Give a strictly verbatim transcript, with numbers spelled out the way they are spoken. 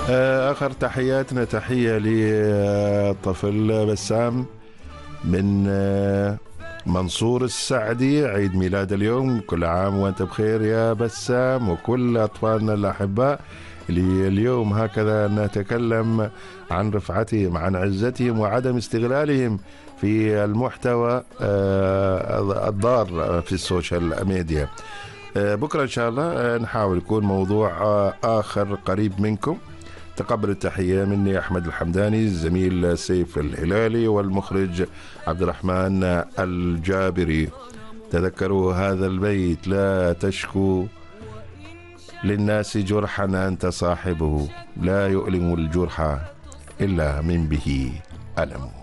آخر تحياتنا تحية للطفل بسام من منصور السعدي، عيد ميلاد اليوم، كل عام وانت بخير يا بسام وكل أطفالنا الأحباء اللي اليوم هكذا نتكلم عن رفعتهم، عن عزتهم وعدم استغلالهم في المحتوى الضار في السوشيال ميديا. بكرة إن شاء الله نحاول يكون موضوع آخر قريب منكم. تقبل التحية مني أحمد الحمداني، الزميل سيف الهلالي، والمخرج عبد الرحمن الجابري. تذكروا هذا البيت: لا تشكو للناس جرحا أنت صاحبه، لا يؤلم الجرح إلا من به ألمه.